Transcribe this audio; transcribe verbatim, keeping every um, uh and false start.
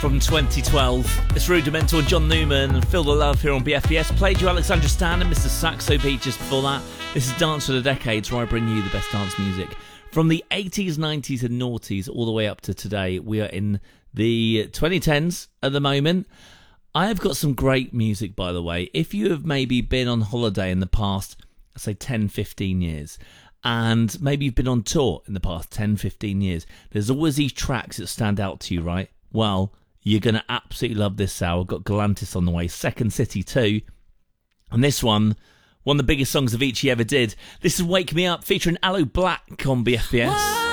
from twenty twelve. It's Rudimental and John Newman and Feel the Love here on B F B S. Played you Alexandra Stan and Mister Saxo Beat just before that. This is Dance for the Decades, where I bring you the best dance music from the eighties, nineties and noughties all the way up to today. We are in the twenty tens at the moment. I have got some great music, by the way. If you have maybe been on holiday in the past, say ten, fifteen years, and maybe you've been on tour in the past ten, fifteen years, there's always these tracks that stand out to you, right? Well, you're going to absolutely love this hour. I've got Galantis on the way, Second City too. And this one, one of the biggest songs Avicii ever did. This is Wake Me Up, featuring Aloe Black on B F B S.